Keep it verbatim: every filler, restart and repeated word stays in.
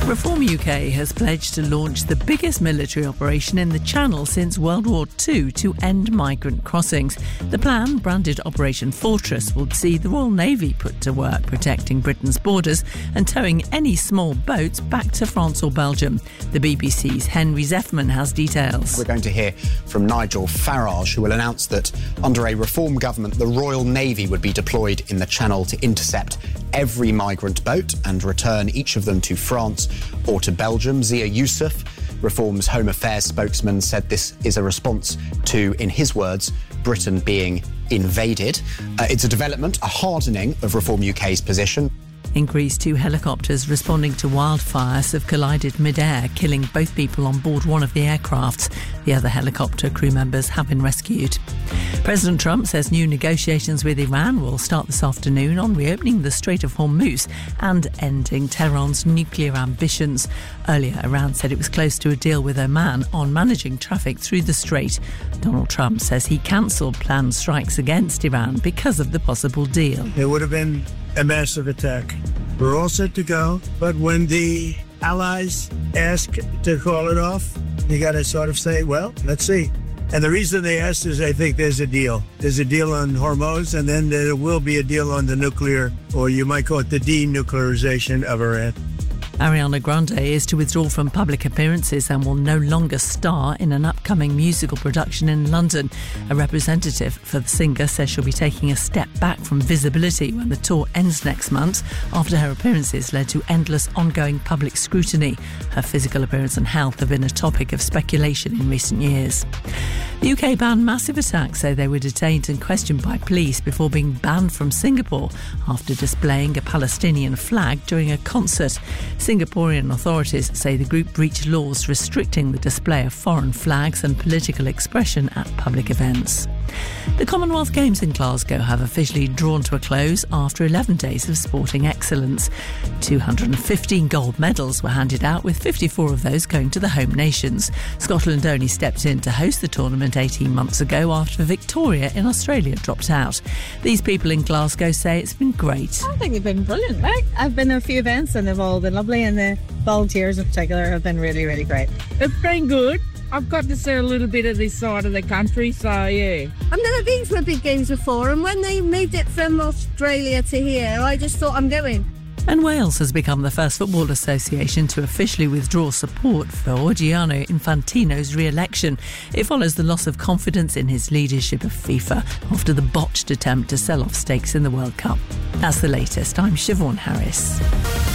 Reform U K has pledged to launch the biggest military operation in the Channel since World War Two to end migrant crossings. The plan, branded Operation Fortress, will see the Royal Navy put to work protecting Britain's borders and towing any small boats back to France or Belgium. The B B C's Henry Zeffman has details. We're going to hear from Nigel Farage, who will announce that under a Reform government, the Royal Navy would be deployed in the Channel to intercept every migrant boat and return each of them to France or to Belgium. Zia Youssef, Reform's Home Affairs spokesman, said this is a response to, in his words, Britain being invaded. Uh, it's a development, a hardening of Reform U K's position. In Greece, two helicopters responding to wildfires have collided mid-air, killing both people on board one of the aircrafts. The other helicopter crew members have been rescued. President Trump says new negotiations with Iran will start this afternoon on reopening the Strait of Hormuz and ending Tehran's nuclear ambitions. Earlier, Iran said it was close to a deal with Oman on managing traffic through the strait. Donald Trump says he cancelled planned strikes against Iran because of the possible deal. It would have been a massive attack. We're all set to go, but when the allies ask to call it off, you got to sort of say, well, let's see. And the reason they asked is I think there's a deal. There's a deal on Hormuz, and then there will be a deal on the nuclear, or you might call it the denuclearization of Iran. Ariana Grande is to withdraw from public appearances and will no longer star in an upcoming musical production in London. A representative for the singer says she'll be taking a step back from visibility when the tour ends next month after her appearances led to endless ongoing public scrutiny. Her physical appearance and health have been a topic of speculation in recent years. The U K banned massive attacks, so they were detained and questioned by police before being banned from Singapore after displaying a Palestinian flag during a concert. Singaporean authorities say the group breached laws restricting the display of foreign flags and political expression at public events. The Commonwealth Games in Glasgow have officially drawn to a close after eleven days of sporting excellence. two hundred fifteen gold medals were handed out, with fifty-four of those going to the home nations. Scotland only stepped in to host the tournament eighteen months ago after Victoria in Australia dropped out. These people in Glasgow say it's been great. I think they've been brilliant, right? I've been to a few events and they've all been lovely, and the volunteers in particular have been really, really great. It's been good. I've got to see a little bit of this side of the country, so yeah. I've never been to a big games before, and when they moved it from Australia to here, I just thought I'm going. And Wales has become the first football association to officially withdraw support for Gianni Infantino's re-election. It follows the loss of confidence in his leadership of FIFA after the botched attempt to sell off stakes in the World Cup. That's the latest. I'm Siobhan Harris.